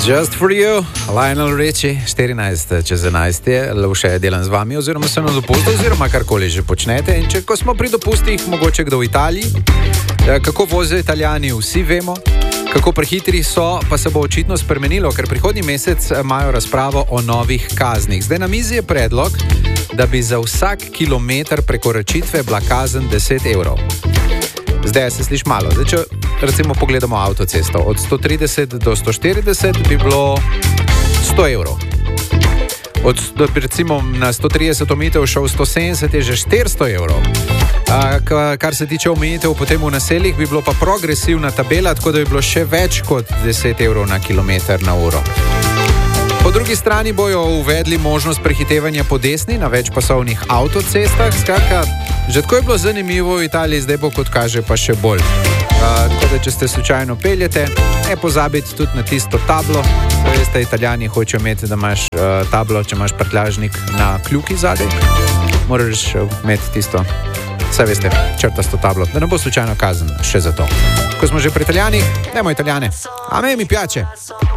Just for you, Lionel Richie, 14 čez 11 je, Lovše je delan z vami, oziroma se na dopustu, oziroma karkoli že počnete. In če ko smo pri dopustih, mogoče kdo v Italiji, kako vozijo Italijani, vsi vemo, kako prehitri so, pa se bo očitno spremenilo, ker prihodnji mesec imajo razpravo o novih kaznih. Zdaj na mizi je predlog, da bi za vsak kilometr prekoračitve bila kazen 10 evrov. Zdaj se sliši malo. Zdaj, če recimo pogledamo avtocesto, od 130 do 140 bi bilo 100 evrov. Recimo na 130 omejitev šel 170 je že 400 evrov. Kar se tiče omejitev potem v naseljih, bi bilo pa progresivna tabela, tako da bi bilo še več kot 10 evrov na kilometr na uro. Po drugi strani bojo uvedli možnost prehitevanja po desni na več pasovnih avtocestah. Skratka, že tako je bilo zanimivo v Italiji, zdaj bo kot kaže pa še bolj. Tako da, če ste slučajno peljete, ne pozabite tudi na tisto tablo. Veste, Italijani hočejo imeti, da imaš tablo, če imaš prtljažnik na kljuki zadaj. Moraš imeti tisto, saj veste, črtasto tablo, da ne bo slučajno kazen še za to. Ko smo že pri Italijanih, dajmo Italijane. A me mi piace.